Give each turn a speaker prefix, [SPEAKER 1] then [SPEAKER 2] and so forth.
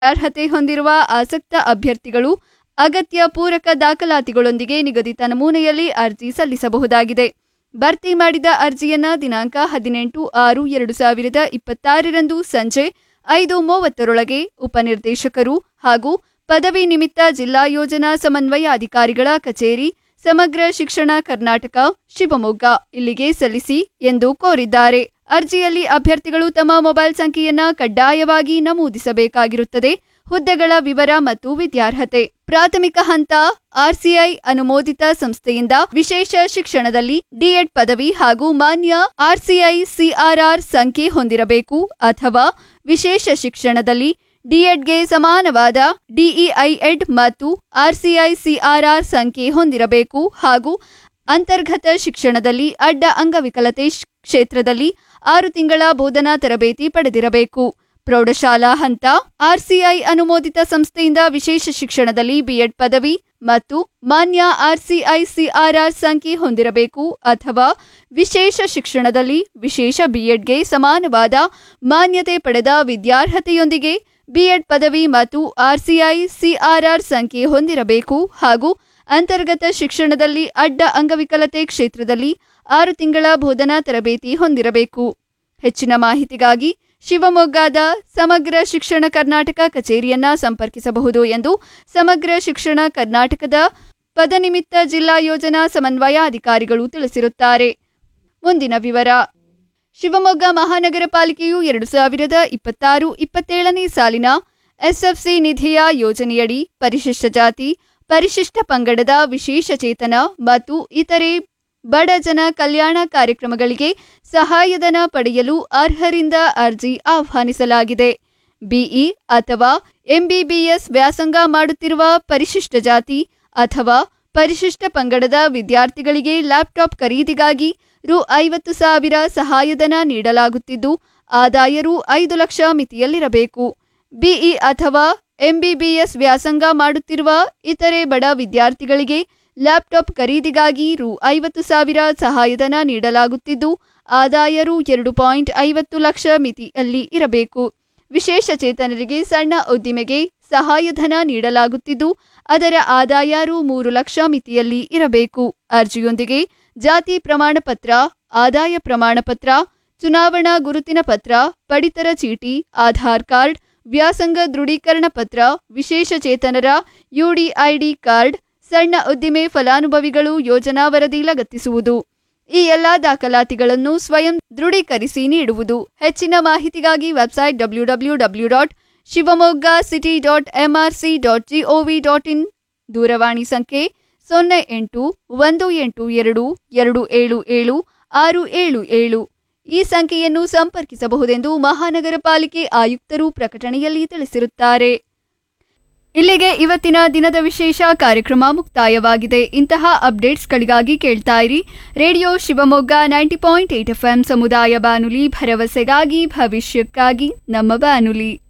[SPEAKER 1] ಅರ್ಹತೆ ಹೊಂದಿರುವ ಆಸಕ್ತ ಅಭ್ಯರ್ಥಿಗಳು ಅಗತ್ಯ ಪೂರಕ ದಾಖಲಾತಿಗಳೊಂದಿಗೆ ನಿಗದಿತ ನಮೂನೆಯಲ್ಲಿ ಅರ್ಜಿ ಸಲ್ಲಿಸಬಹುದಾಗಿದೆ. ಭರ್ತಿ ಮಾಡಿದ ಅರ್ಜಿಯನ್ನ ದಿನಾಂಕ 18/6/2026 ಸಂಜೆ 5:30 ಉಪನಿರ್ದೇಶಕರು ಹಾಗೂ ಪದವಿ ನಿಮಿತ್ತ ಜಿಲ್ಲಾ ಯೋಜನಾ ಸಮನ್ವಯಾಧಿಕಾರಿಗಳ ಕಚೇರಿ, ಸಮಗ್ರ ಶಿಕ್ಷಣ ಕರ್ನಾಟಕ, ಶಿವಮೊಗ್ಗ ಇಲ್ಲಿಗೆ ಸಲ್ಲಿಸಿ ಎಂದು ಕೋರಿದ್ದಾರೆ. ಅರ್ಜಿಯಲ್ಲಿ ಅಭ್ಯರ್ಥಿಗಳು ತಮ್ಮ ಮೊಬೈಲ್ ಸಂಖ್ಯೆಯನ್ನ ಕಡ್ಡಾಯವಾಗಿ ನಮೂದಿಸಬೇಕಾಗಿರುತ್ತದೆ. ಹುದ್ದೆಗಳ ವಿವರ ಮತ್ತು ವಿದ್ಯಾರ್ಹತೆ. ಪ್ರಾಥಮಿಕ ಹಂತ ಆರ್ಸಿಐ ಅನುಮೋದಿತ ಸಂಸ್ಥೆಯಿಂದ ವಿಶೇಷ ಶಿಕ್ಷಣದಲ್ಲಿ ಡಿಎಡ್ ಪದವಿ ಹಾಗೂ ಮಾನ್ಯ ಆರ್ಸಿಐ ಸಿಆರ್ಆರ್ ಸಂಖ್ಯೆ ಹೊಂದಿರಬೇಕು ಅಥವಾ ವಿಶೇಷ ಶಿಕ್ಷಣದಲ್ಲಿ ಡಿಎಡ್ಗೆ ಸಮಾನವಾದ ಡಿಇಐಎಡ್ ಮತ್ತು ಆರ್ಸಿಐ ಸಿಆರ್ಆರ್ ಸಂಖ್ಯೆ ಹೊಂದಿರಬೇಕು ಹಾಗೂ ಅಂತರ್ಗತ ಶಿಕ್ಷಣದಲ್ಲಿ ಅಡ್ಡ ಅಂಗವಿಕಲತೆ ಕ್ಷೇತ್ರದಲ್ಲಿ 6 ತಿಂಗಳ ಬೋಧನಾ ತರಬೇತಿ ಪಡೆದಿರಬೇಕು. ಪ್ರೌಢಶಾಲಾ ಹಂತ ಆರ್ಸಿಐ ಅನುಮೋದಿತ ಸಂಸ್ಥೆಯಿಂದ ವಿಶೇಷ ಶಿಕ್ಷಣದಲ್ಲಿ ಬಿಎಡ್ ಪದವಿ ಮತ್ತು ಮಾನ್ಯ ಆರ್ಸಿಐ ಸಿಆರ್ಆರ್ ಸಂಖ್ಯೆ ಹೊಂದಿರಬೇಕು ಅಥವಾ ವಿಶೇಷ ಶಿಕ್ಷಣದಲ್ಲಿ ವಿಶೇಷ ಬಿಎಡ್ಗೆ ಸಮಾನವಾದ ಮಾನ್ಯತೆ ಪಡೆದ ವಿದ್ಯಾರ್ಹತೆಯೊಂದಿಗೆ ಬಿಎಡ್ ಪದವಿ ಮತ್ತು ಆರ್ಸಿಐ ಸಿಆರ್ಆರ್ ಸಂಖ್ಯೆ ಹೊಂದಿರಬೇಕು ಹಾಗೂ ಅಂತರ್ಗತ ಶಿಕ್ಷಣದಲ್ಲಿ ಅಡ್ಡ ಅಂಗವಿಕಲತೆ ಕ್ಷೇತ್ರದಲ್ಲಿ 6 ತಿಂಗಳ ಬೋಧನಾ ತರಬೇತಿ ಹೊಂದಿರಬೇಕು. ಹೆಚ್ಚಿನ ಮಾಹಿತಿಗಾಗಿ ಶಿವಮೊಗ್ಗದ ಸಮಗ್ರ ಶಿಕ್ಷಣ ಕರ್ನಾಟಕ ಕಚೇರಿಯನ್ನ ಸಂಪರ್ಕಿಸಬಹುದು ಎಂದು ಸಮಗ್ರ ಶಿಕ್ಷಣ ಕರ್ನಾಟಕದ ಪದನಿಮಿತ್ತ ಜಿಲ್ಲಾ ಯೋಜನಾ ಸಮನ್ವಯಾಧಿಕಾರಿಗಳು ತಿಳಿಸಿರುತ್ತಾರೆ. ಮುಂದಿನ ವಿವರ. ಶಿವಮೊಗ್ಗ ಮಹಾನಗರ ಪಾಲಿಕೆಯು 2026-27ನೇ ಸಾಲಿನ ಎಸ್ಎಫ್ಸಿ ನಿಧಿಯ ಯೋಜನೆಯಡಿ ಪರಿಶಿಷ್ಟ ಜಾತಿ, ಪರಿಶಿಷ್ಟ ಪಂಗಡದ ವಿಶೇಷಚೇತನ ಮತ್ತು ಇತರೆ ಬಡ ಜನ ಕಲ್ಯಾಣ ಕಾರ್ಯಕ್ರಮಗಳಿಗೆ ಸಹಾಯಧನ ಪಡೆಯಲು ಅರ್ಹರಿಂದ ಅರ್ಜಿ ಆಹ್ವಾನಿಸಲಾಗಿದೆ. ಬಿಇ ಅಥವಾ ಎಂಬಿಬಿಎಸ್ ವ್ಯಾಸಂಗ ಮಾಡುತ್ತಿರುವ ಪರಿಶಿಷ್ಟ ಜಾತಿ ಅಥವಾ ಪರಿಶಿಷ್ಟ ಪಂಗಡದ ವಿದ್ಯಾರ್ಥಿಗಳಿಗೆ ಲ್ಯಾಪ್ಟಾಪ್ ಖರೀದಿಗಾಗಿ ರು 50,000 ಸಹಾಯಧನ ನೀಡಲಾಗುತ್ತಿದ್ದು, ಆದಾಯ ರು 5 ಲಕ್ಷ ಮಿತಿಯಲ್ಲಿರಬೇಕು. ಬಿಇ ಅಥವಾ ಎಂಬಿಬಿಎಸ್ ವ್ಯಾಸಂಗ ಮಾಡುತ್ತಿರುವ ಇತರೆ ಬಡ ವಿದ್ಯಾರ್ಥಿಗಳಿಗೆ ಲ್ಯಾಪ್ಟಾಪ್ ಖರೀದಿಗಾಗಿ ರು 50,000 ಸಹಾಯಧನ ನೀಡಲಾಗುತ್ತಿದ್ದು, ಆದಾಯ ರು 2.50 ಲಕ್ಷ ಮಿತಿಯಲ್ಲಿ ಇರಬೇಕು. ವಿಶೇಷ ಚೇತನರಿಗೆ ಸಣ್ಣ ಉದ್ದಿಮೆಗೆ ಸಹಾಯಧನ ನೀಡಲಾಗುತ್ತಿದ್ದು, ಅದರ ಆದಾಯ ರು 3 ಲಕ್ಷ ಮಿತಿಯಲ್ಲಿ ಇರಬೇಕು. ಅರ್ಜಿಯೊಂದಿಗೆ ಜಾತಿ ಪ್ರಮಾಣ ಪತ್ರ, ಆದಾಯ ಪ್ರಮಾಣ ಪತ್ರ, ಚುನಾವಣಾ ಗುರುತಿನ ಪತ್ರ, ಪಡಿತರ ಚೀಟಿ, ಆಧಾರ್ ಕಾರ್ಡ್, ವ್ಯಾಸಂಗ ದೃಢೀಕರಣ ಪತ್ರ, ವಿಶೇಷ ಚೇತನರ ಯುಡಿಐಡಿ ಕಾರ್ಡ್, ಸಣ್ಣ ಉದ್ದಿಮೆ ಫಲಾನುಭವಿಗಳು ಯೋಜನಾ ವರದಿ ಲಗತ್ತಿಸುವುದು. ಈ ಎಲ್ಲಾ ದಾಖಲಾತಿಗಳನ್ನು ಸ್ವಯಂ ದೃಢೀಕರಿಸಿ ನೀಡುವುದು. ಹೆಚ್ಚಿನ ಮಾಹಿತಿಗಾಗಿ ವೆಬ್ಸೈಟ್ www.shivamogga.city.mrc.gov.in, ದೂರವಾಣಿ ಸಂಖ್ಯೆ 0812227677. ಈ ಸಂಖ್ಯೆಯನ್ನು ಸಂಪರ್ಕಿಸಬಹುದೆಂದು ಮಹಾನಗರ ಪಾಲಿಕೆ ಆಯುಕ್ತರು ಪ್ರಕಟಣೆಯಲ್ಲಿ ತಿಳಿಸಿರುತ್ತಾರೆ. ಇಲ್ಲಿಗೆ ಇವತ್ತಿನ ದಿನದ ವಿಶೇಷ ಕಾರ್ಯಕ್ರಮ ಮುಕ್ತಾಯವಾಗಿದೆ. ಇಂತಹ ಅಪ್ಡೇಟ್ಸ್ಗಳಿಗಾಗಿ ಕೇಳ್ತಾ ಇರಿ ರೇಡಿಯೋ ಶಿವಮೊಗ್ಗ 90.8 FM ಸಮುದಾಯ ಬಾನುಲಿ, ಭರವಸೆಗಾಗಿ ಭವಿಷ್ಯಕ್ಕಾಗಿ ನಮ್ಮ ಬಾನುಲಿ.